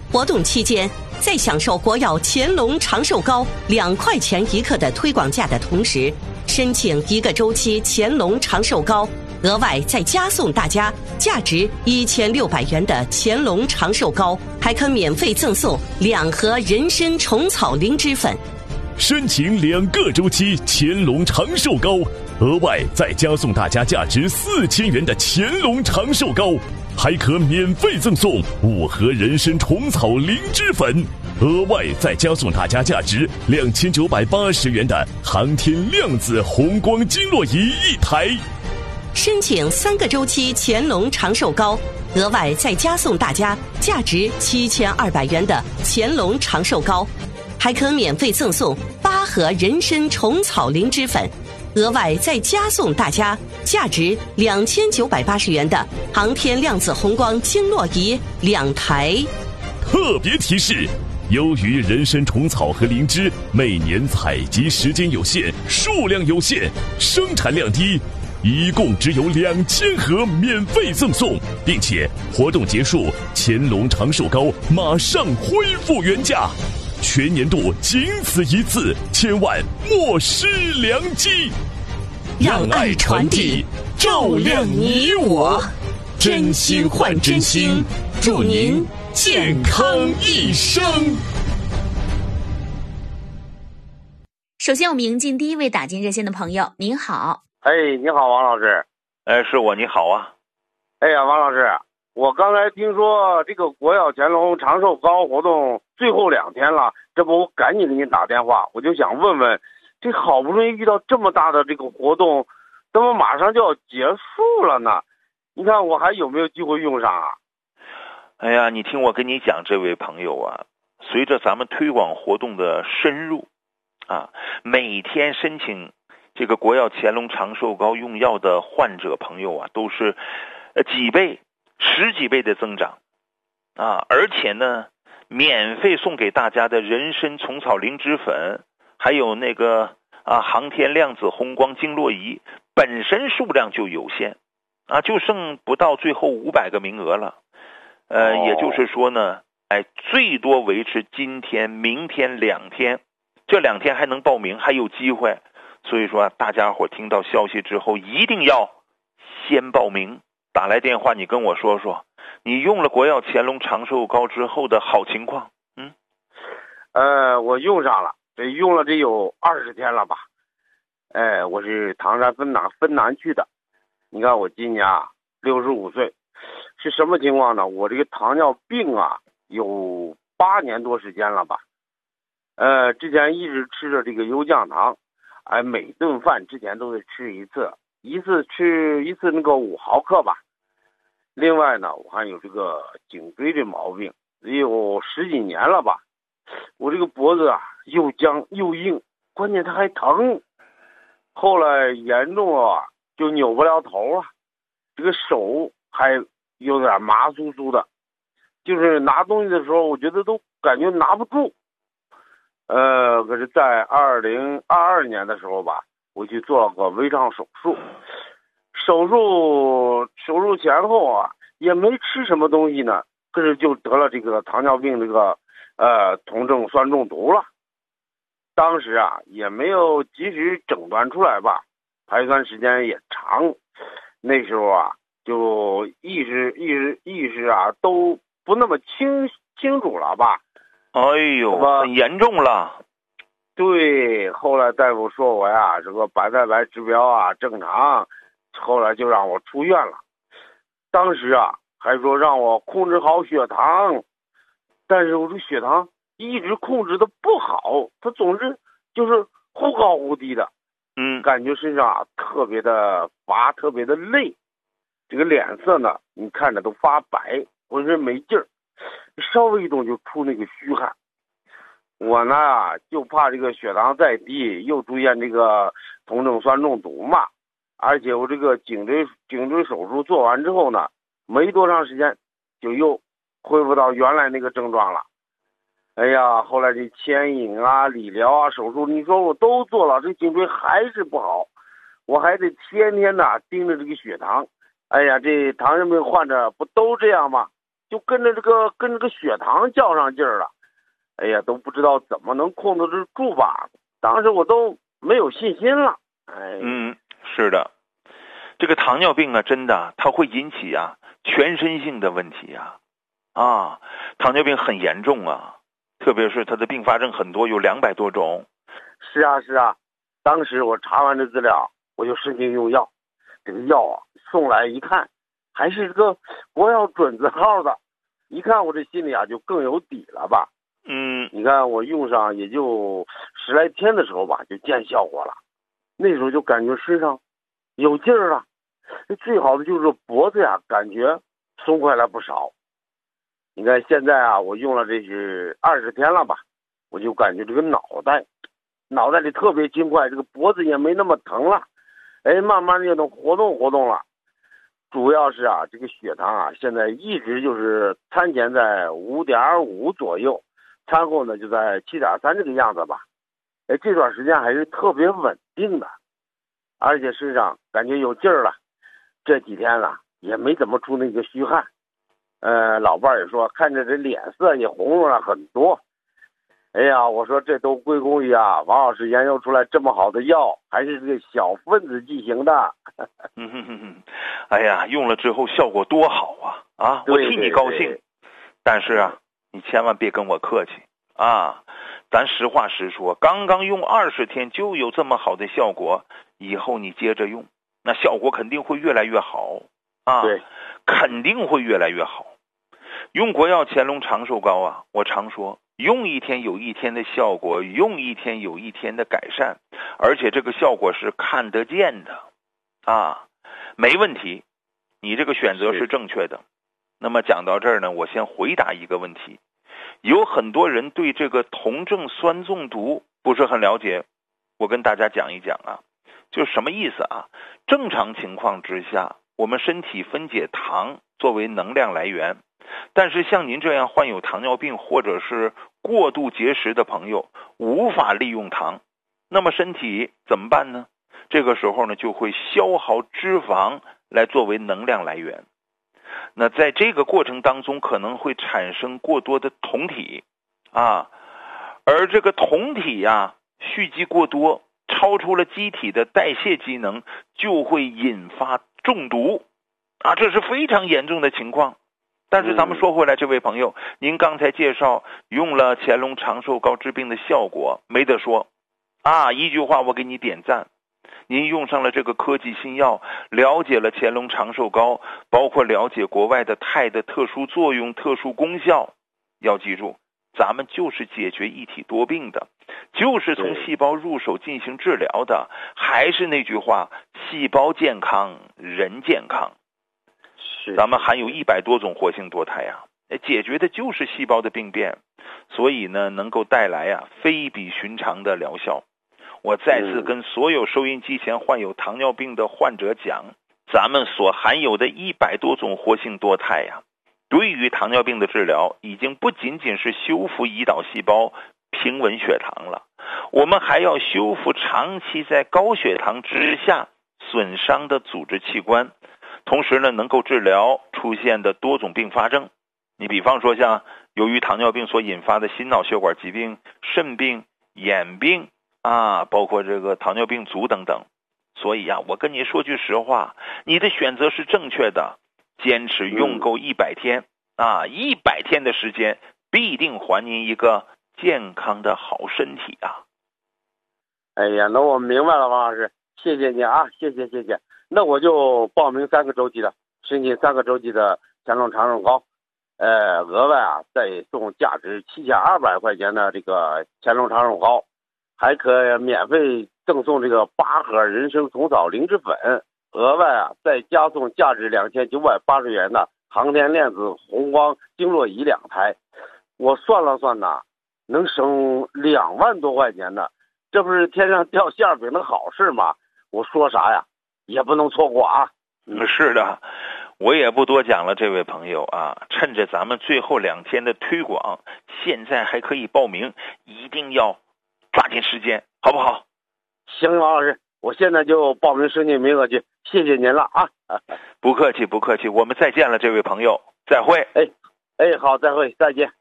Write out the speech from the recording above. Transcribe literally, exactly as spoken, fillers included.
活动期间，在享受国药乾隆长寿膏两块钱一克的推广价的同时，申请一个周期乾隆长寿膏，额外再加送大家价值一千六百元的乾隆长寿膏，还可免费赠送两盒人参虫草灵芝粉。 申请两个周期乾隆长寿膏，额外再加送大家价值四千元的乾隆长寿膏，还可免费赠送五盒人参虫草灵芝粉，额外再加送大家价值两千九百八十元的航天量子红光经络仪一台。 申请三个周期乾隆长寿膏，额外再加送大家价值七千二百元的乾隆长寿膏，还可免费赠送八盒人参虫草灵芝粉，额外再加送大家价值两千九百八十元的航天量子红光经络仪两台。 特别提示，由于人参虫草和灵芝每年采集时间有限，数量有限，生产量低，一共只有两千盒免费赠送，并且活动结束，乾隆长寿膏马上恢复原价。全年度仅此一次，千万莫失良机。 让爱传递，照亮你我，真心换真心，祝您健康一生。 首先我们迎进第一位打进热线的朋友。您好。 哎，你好，王老师。 哎，是我，你好啊。 哎呀，王老师，我刚才听说这个国药乾隆长寿膏活动最后两天了，这不我赶紧给你打电话，我就想问问，这好不容易遇到这么大的这个活动，怎么马上就要结束了呢？你看我还有没有机会用上啊？ 哎呀，你听我跟你讲，这位朋友啊，随着咱们推广活动的深入啊，每天申请这个国药乾隆长寿膏用药的患者朋友啊，都是几倍、十几倍的增长啊！而且呢，免费送给大家的人参虫草灵芝粉，还有那个啊航天量子红光经络仪，本身数量就有限啊，就剩不到最后五百个名额了。呃，也就是说呢，哎，最多维持今天、明天两天，这两天还能报名，还有机会。所以说大家伙听到消息之后，一定要先报名，打来电话，你跟我说说，你用了国药乾隆长寿膏之后的好情况。嗯， 呃，我用上了，这用了这有二十天了吧？哎，我是唐山分南分南区的，你看我今年啊六十五岁，是什么情况呢？我这个糖尿病啊有八年多时间了吧？呃，之前一直吃着这个优降糖。哎，每顿饭之前都得吃一次，一次吃一次那个五毫克吧。另外呢，我还有这个颈椎的毛病，也有十几年了吧。我这个脖子啊又僵又硬，关键它还疼。后来严重了啊，就扭不了头了。这个手还有点麻酥酥的，就是拿东西的时候，我觉得都感觉拿不住。呃，可是在二零二二年的时候吧，我去做了个微创手术。手术手术前后啊，也没吃什么东西呢，可是就得了这个糖尿病这个呃酮症酸中毒了。当时啊，也没有及时诊断出来吧，排酸时间也长。那时候啊，就意识意识意识啊都不那么清清楚了吧。 哎呦，很严重了。 对，后来大夫说我呀，这个白蛋白指标啊正常，后来就让我出院了。当时啊，还说让我控制好血糖，但是我这血糖一直控制的不好，它总是就是忽高忽低的， 嗯， 感觉身上啊特别的乏，特别的累，这个脸色呢，你看着都发白，浑身没劲儿。稍微一动就出那个虚汗，我呢就怕这个血糖再低，又出现这个酮症酸中毒嘛。而且我这个颈椎颈椎手术做完之后呢，没多长时间就又恢复到原来那个症状了。哎呀，后来这牵引啊、理疗啊、手术，你说我都做了，这颈椎还是不好，我还得天天的盯着这个血糖。哎呀，这糖尿病患者不都这样吗？ 就跟着这个跟这个血糖较上劲儿了。哎呀，都不知道怎么能控制得住吧？当时我都没有信心了。哎， 嗯，是的，这个糖尿病啊，真的它会引起啊全身性的问题啊啊，糖尿病很严重啊，特别是它的并发症很多，有两百多种。 是啊是啊，当时我查完这资料，我就申请用药。这个药啊送来一看，还是这个国药准字号的，一看我这心里啊就更有底了吧。 嗯， 你看我用上也就十来天的时候吧，就见效果了。那时候就感觉身上有劲儿了，最好的就是脖子呀，感觉松快了不少。你看现在啊，我用了这是二十天了吧，我就感觉这个脑袋脑袋里特别轻快，这个脖子也没那么疼了，哎，慢慢就能活动活动了。主要是啊，这个血糖啊，现在一直就是餐前在五点五左右，餐后呢就在七点三这个样子吧。哎，这段时间还是特别稳定的，而且身上感觉有劲儿了。这几天了也没怎么出那个虚汗，呃，老伴儿也说看着这脸色也红润了很多。哎呀，我说这都归功于啊王老师研究出来这么好的药，还是这个小分子剂型的。 嗯哼哼哼，哎呀，用了之后效果多好啊！啊，我替你高兴。 对对对， 但是啊，你千万别跟我客气啊！咱实话实说，刚刚用二十天就有这么好的效果，以后你接着用，那效果肯定会越来越好啊！ 对， 肯定会越来越好。用国药乾隆长寿膏啊，我常说，用一天有一天的效果，用一天有一天的改善，而且这个效果是看得见的啊，没问题，你这个选择是正确的。那么讲到这儿呢，我先回答一个问题。有很多人对这个酮症酸中毒不是很了解，我跟大家讲一讲啊，就是什么意思啊？正常情况之下，我们身体分解糖作为能量来源，但是像您这样患有糖尿病或者是过度节食的朋友，无法利用糖，那么身体怎么办呢？这个时候呢，就会消耗脂肪来作为能量来源。那在这个过程当中可能会产生过多的酮体啊，而这个酮体呀、啊、蓄积过多，超出了机体的代谢机能，就会引发中毒啊，这是非常严重的情况。但是咱们说回来，这位朋友，您刚才介绍用了乾隆长寿膏治病的效果没得说啊，一句话我给你点赞。您用上了这个科技新药，了解了乾隆长寿膏，包括了解国外的肽的特殊作用、特殊功效。要记住，咱们就是解决一体多病的，就是从细胞入手进行治疗的。还是那句话，细胞健康，人健康。 是， 咱们含有一百多种活性多肽啊，解决的就是细胞的病变，所以呢，能够带来啊非比寻常的疗效。我再次跟所有收音机前患有糖尿病的患者讲，咱们所含有的一百多种活性多肽呀、啊，对于糖尿病的治疗已经不仅仅是修复胰岛细胞、平稳血糖了，我们还要修复长期在高血糖之下损伤的组织器官，同时呢，能够治疗出现的多种并发症。你比方说像由于糖尿病所引发的心脑血管疾病、肾病、眼病啊，包括这个糖尿病足等等。所以啊，我跟你说句实话，你的选择是正确的，坚持用够一百天、嗯、啊，一百天的时间必定还您一个健康的好身体啊。 哎呀，那我明白了，王老师，谢谢你啊，谢谢谢谢。那我就报名三个周期的，申请三个周期的乾隆长寿膏，呃，额外啊再送价值七千二百块钱的这个乾隆长寿膏，还可免费赠送这个八盒人参虫草灵芝粉，额外啊再加送价值两千九百八十元的航天链子红光经络仪两台。我算了算呐，能省两万多块钱呢，这不是天上掉馅饼的好事吗？我说啥呀，也不能错过啊。 嗯，是的，我也不多讲了，这位朋友啊，趁着咱们最后两天的推广，现在还可以报名，一定要抓紧时间，好不好？ 行，王老师，我现在就报名申请名额去，谢谢您了啊！ 不客气，不客气，我们再见了，这位朋友，再会。 哎， 哎，好，再会，再见。